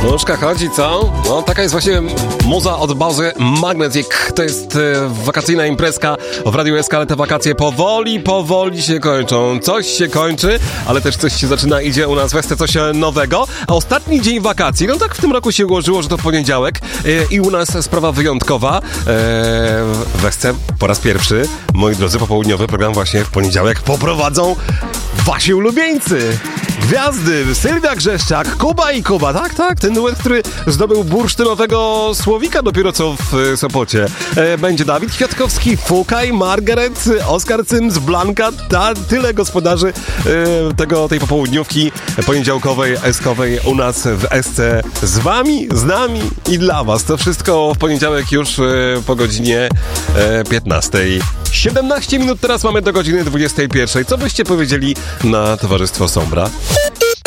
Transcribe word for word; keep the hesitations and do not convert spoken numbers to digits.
Nóżka chodzi, co? No, taka jest właśnie muza od bazy Magnetic. To jest e, wakacyjna imprezka w Radiu S K, ale te wakacje powoli, powoli się kończą. Coś się kończy, ale też coś się zaczyna, idzie u nas w S C coś nowego. A ostatni dzień wakacji, no tak w tym roku się ułożyło, że to poniedziałek e, i u nas sprawa wyjątkowa. E, w S C po raz pierwszy, moi drodzy, popołudniowy program właśnie w poniedziałek poprowadzą wasi ulubieńcy. Gwiazdy, Sylwia Grzeszczak, Kuba i Kuba, tak, tak, ten duet, który zdobył bursztynowego słowika dopiero co w Sopocie. E, będzie Dawid Kwiatkowski, Fukaj, Margaret, Oskar Cyms, Blanka, ta, tyle gospodarzy e, tego, tej popołudniówki poniedziałkowej, eskowej u nas w S C z wami, z nami i dla was. To wszystko w poniedziałek już e, po godzinie e, piętnastej. siedemnaście minut teraz mamy do godziny dwudziestej pierwszej. Co byście powiedzieli na Towarzystwo Sombra?